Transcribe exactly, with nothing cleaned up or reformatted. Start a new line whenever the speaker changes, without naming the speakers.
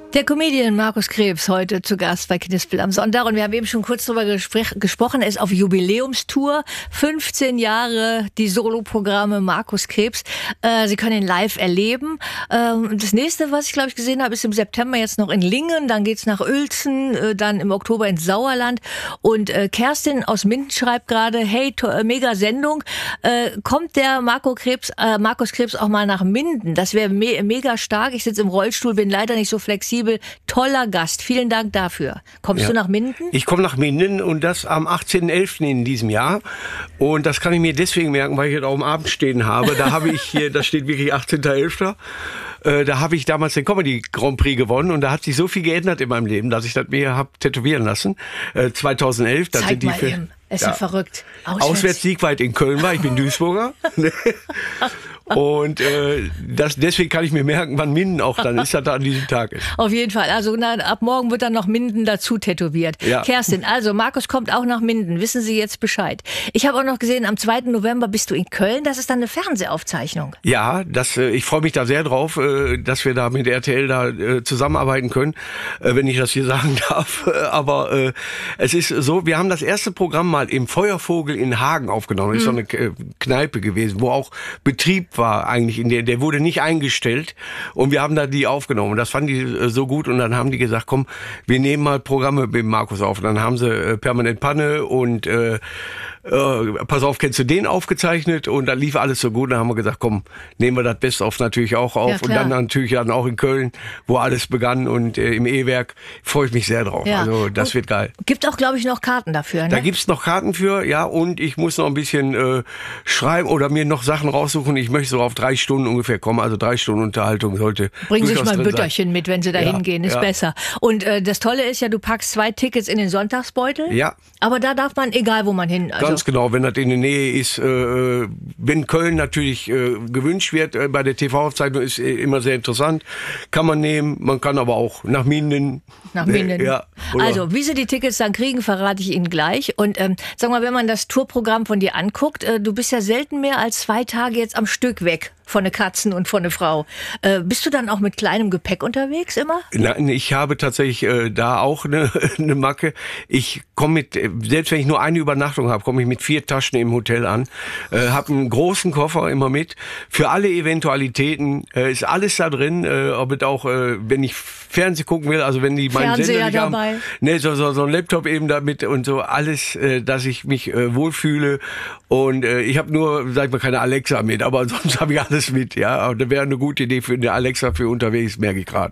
Der Comedian Markus Krebs heute zu Gast bei Knispel am Sonntag. Und wir haben eben schon kurz darüber gespr- gesprochen. Er ist auf Jubiläumstour. fünfzehn Jahre die Soloprogramme Markus Krebs. Äh, Sie können ihn live erleben. Ähm, das nächste, was ich glaube ich gesehen habe, ist im September jetzt noch in Lingen. Dann geht's nach Uelzen. Äh, dann im Oktober ins Sauerland. Und äh, Kerstin aus Minden schreibt gerade, hey, to- äh, mega Sendung. Äh, kommt der Marco Krebs, äh, Markus Krebs auch mal nach Minden? Das wäre me- mega stark. Ich sitze im Rollstuhl, bin leider nicht so flexibel. Toller Gast. Vielen Dank dafür. Kommst
ja.
du nach Minden?
Ich komme nach Minden und das am achtzehnten elften in diesem Jahr. Und das kann ich mir deswegen merken, weil ich jetzt auch am Abend stehen habe. Da habe ich hier, da steht wirklich achtzehnten elften Äh, da habe ich damals den Comedy Grand Prix gewonnen und da hat sich so viel geändert in meinem Leben, dass ich das mir habe tätowieren lassen. Äh, zweitausendelf. Da
Zeig
sind die
mal
für,
eben. Es ist
ja,
ja verrückt. Auswärts.
Auswärtssieg weit in Köln war. Ich bin Duisburger. Und äh, das, deswegen kann ich mir merken, wann Minden auch dann ist, dass da an diesem Tag ist.
Auf jeden Fall. Also na, ab morgen wird dann noch Minden dazu tätowiert.
Ja.
Kerstin, also Markus kommt auch nach Minden. Wissen Sie jetzt Bescheid. Ich habe auch noch gesehen, am zweiten November bist du in Köln. Das ist dann eine Fernsehaufzeichnung.
Ja, das, äh, ich freue mich da sehr drauf, äh, dass wir da mit R T L da äh, zusammenarbeiten können, äh, wenn ich das hier sagen darf. Aber äh, es ist so, wir haben das erste Programm mal im Feuervogel in Hagen aufgenommen. Das ist so eine äh, Kneipe gewesen, wo auch Betrieb war eigentlich, in der, der wurde nicht eingestellt und wir haben da die aufgenommen. Das fanden die äh, so gut und dann haben die gesagt, komm, wir nehmen mal Programme mit Markus auf. Und dann haben sie äh, Permanent Panne und äh, äh, Pass auf, kennst du den aufgezeichnet und dann lief alles so gut. Dann haben wir gesagt, komm, nehmen wir das Best of natürlich auch auf.
Ja,
und dann natürlich dann auch in Köln, wo alles begann und äh, im E-Werk freue ich mich sehr drauf.
Ja.
Also das
und
wird geil.
Gibt auch, glaube ich, noch Karten dafür, ne?
Da gibt's noch Karten für, ja, und ich muss noch ein bisschen äh, schreiben oder mir noch Sachen raussuchen. Ich möchte so auf drei Stunden ungefähr kommen, also drei Stunden Unterhaltung sollte.
Bringen Sie sich mal ein
drin
Bütterchen
sein.
mit, wenn Sie da
Ja,
hingehen, ist
ja.
besser. Und äh, das Tolle ist ja, du packst zwei Tickets in den Sonntagsbeutel.
Ja.
Aber da darf man, egal wo man hin. Also
Ganz genau, wenn das in der Nähe ist, äh, wenn Köln natürlich äh, gewünscht wird, äh, bei der T V-Aufzeichnung ist äh, immer sehr interessant, kann man nehmen, man kann aber auch nach Minden.
Nach Minden.
Äh, ja, oder?
Also, wie Sie die Tickets dann kriegen, verrate ich Ihnen gleich. Und ähm, sag mal, wenn man das Tourprogramm von dir anguckt, äh, du bist ja selten mehr als zwei Tage jetzt am Stück weg von den Katzen und von der Frau. Äh, bist du dann auch mit kleinem Gepäck unterwegs immer?
Nein, ich habe tatsächlich äh, da auch eine, eine Macke. Ich komme mit, selbst wenn ich nur eine Übernachtung habe, komme ich mit vier Taschen im Hotel an, äh, habe einen großen Koffer immer mit. Für alle Eventualitäten äh, ist alles da drin, äh, ob es auch, äh, wenn ich Fernsehen gucken will, also wenn die meinen
Fernseher
Sender nicht
dabei.
haben, ne, so, so, so ein Laptop eben damit und so alles, äh, dass ich mich äh, wohlfühle. Und äh, ich habe nur, sag ich mal, keine Alexa mit, aber sonst habe ich alles mit, ja. Aber das wäre eine gute Idee für eine Alexa für unterwegs, merke ich gerade.